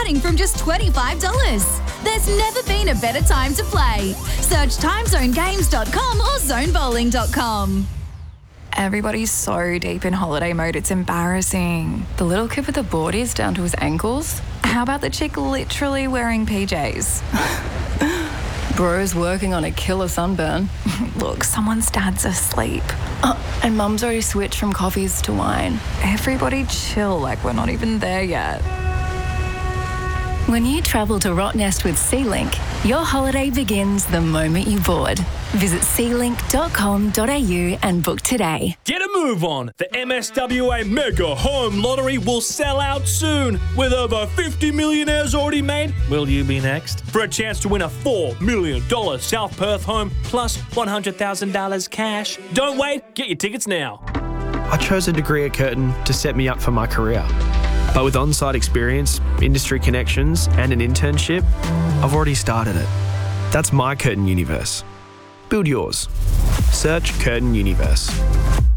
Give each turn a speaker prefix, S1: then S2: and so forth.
S1: starting from just $25. There's never been a better time to play. Search timezonegames.com or zonebowling.com.
S2: Everybody's so deep in holiday mode, it's embarrassing. The little kid with the boardies down to his ankles? How about the chick literally wearing PJs? Bro's working on a killer sunburn. Look, someone's dad's asleep. And mum's already switched from coffees to wine. Everybody chill, like we're not even there yet.
S3: When you travel to Rottnest with SeaLink, your holiday begins the moment you board. Visit sealink.com.au and book today.
S4: Get a move on. The MSWA Mega Home Lottery will sell out soon. With over 50 millionaires already made, will you be next? For a chance to win a $4 million South Perth home plus $100,000 cash. Don't wait, get your tickets now.
S5: I chose a degree at Curtin to set me up for my career. But with on-site experience, industry connections and an internship, I've already started it. That's my Curtin Universe. Build yours. Search Curtin Universe.